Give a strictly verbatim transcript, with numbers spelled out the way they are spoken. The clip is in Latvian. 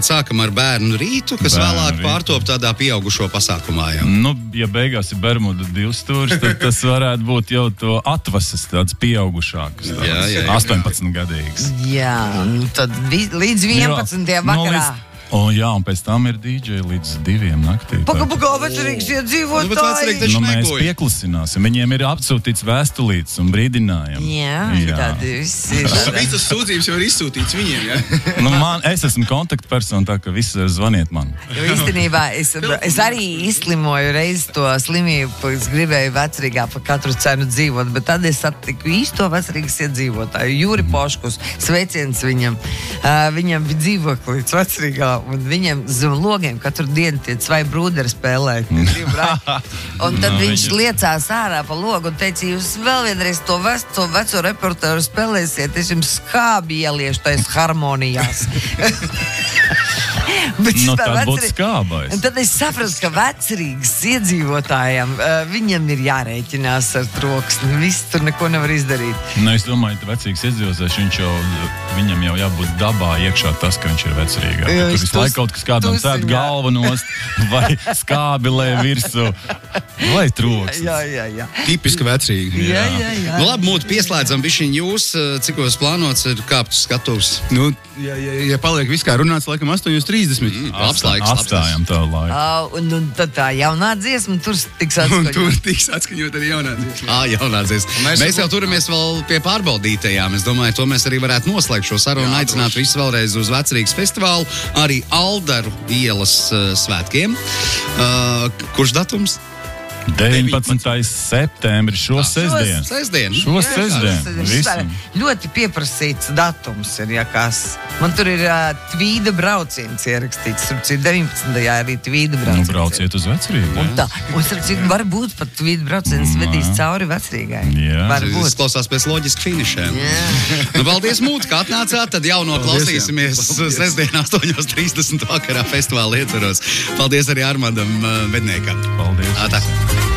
tad sākam ar bērnu rītu, kas bērnu vēlāk rītu. Pārtop tādā pieaugušo pasākumā. Jau. Nu, ja beigās ir Bermuda divstūris, tad tas varētu būt jau to atvases tāds pieaugušāks. Tāds jā, jā, jā. astoņpadsmitgadīgs. Jā, nu tad vi, līdz vienpadsmitajam vakarā. Nu, līdz... O, jā, un pēc tam ir dī džeji līdz diviem naktī. Paka, paka, vecrīgs iedzīvotāji. Nu, mēs pieklusināsim. Viņiem ir apsūtīts vēstulītes un brīdinājumi. Jā, jā. Tādi viss ir. Visas sūdzības jau ir izsūtīts viņiem, jā? Nu, man, es esmu kontaktpersona, tā ka visi zvaniet man. Jo īstenībā es, es arī izslimoju reiz to slimību, es gribēju vecrīgā pa katru cenu dzīvot, bet tad es satiku īsto vecrīgas iedzīvotāju, Jūri Poškus, sveiciens viņam. Uh, viņam bija dzīvoklīts vecrīgā. Un viņam zem logiem katru dienu tie vai brūderi spēlē. Un tad no, viņš viņa... liecās ārā pa logu un teica, jūs vēl vienreiz to veco, veco reporteru spēlēsiet, es jums skābi ieliešu tais harmonijās. Bet nu, tā vecrī... būtu skābais. Un tad es sapratu, ka vecrīgas iedzīvotājiem uh, viņam ir jārēķinās ar troksni. Viss tur neko nevar izdarīt. Nu, es domāju, ka vecrīgs iedzīvotājs, viņš jau, viņam jau jābūt dabā iekšā tas, ka viņš ir vecrīgā. Jo, tur visu laiku kaut kas kādam tēt galvu nost vai skābi lē virsū. Vai troksnis. Jā, jā, jā. Tipiski vecrīgi. Jā, jā, jā. Nu labi, mūtu pieslēdzam bišķiņ jūs, cikos plānots ir kāpt skatus. Nu, ja, ja, ja paliek viss kā runāts, laikam astoņos trīsdesmit. Mm, labs laiks, atstājam tā laiku. Uh, un, un tad tā jaunā dziesma, tur tiks atskaņot. Un tur tiks atskaņot arī jaunā dziesma. Ā, jaunā dziesma. Mēs, mēs jau turamies vēl pie pārbaudītajām. Es domāju, to mēs arī varētu noslēgt šo sarunu un aicināt visus vēlreiz uz Vecrīgas festivālu, arī Aldaru ielas uh, svētkiem. Uh, kurš datums? deviņpadsmitais septembris, šo sestdienu. Šo sestdienu. Šo sestdienu. Ļoti pieprasīts datums ir, ja kas. Man tur ir uh, tvīda brauciens ierakstīts. deviņpadsmitajā arī tvīda brauciens. Nu, brauciet uz Vecrīgu. Un tā. Un starpcīt, varbūt pat tvīda brauciens vedīs cauri Vecrīgai. Jā. Varbūt. Tas klausās pēc loģiski finišēm. Nu, paldies, Mūte, ka atnācāt. Tad jau no klausīsimies sestdien astoņos trīsdesmit vakarā festivāla ietvaros. Paldies arī Armandam uh, Vedniekam. Paldies. Tā.